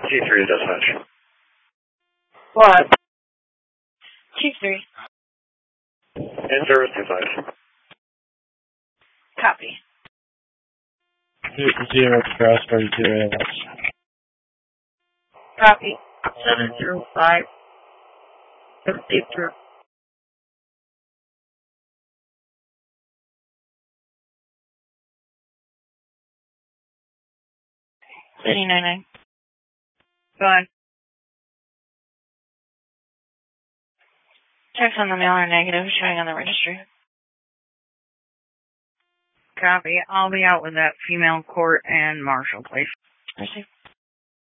T3 dispatch. What? T3. In service 25. Copy. 0 Cross 42 ALS. Copy. 705. 53. City 99. Go on. Checks on the mail are negative, showing on the registry. Copy. I'll be out with that female court and marshal, please. Receive.